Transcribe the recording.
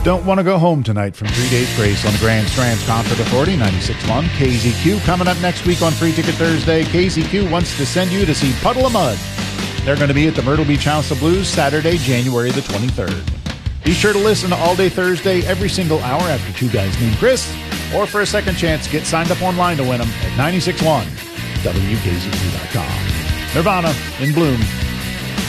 Don't want to go home tonight from 3 Days Grace on the Grand Strands Concert Authority, 96.1 KZQ. Coming up next week on Free Ticket Thursday, KZQ wants to send you to see Puddle of Mudd. They're going to be at the Myrtle Beach House of Blues Saturday, January the 23rd. Be sure to listen to All Day Thursday every single hour after Two Guys Named Chris, or for a second chance, get signed up online to win them at 96.1 WKZQ.com. Nirvana, In Bloom.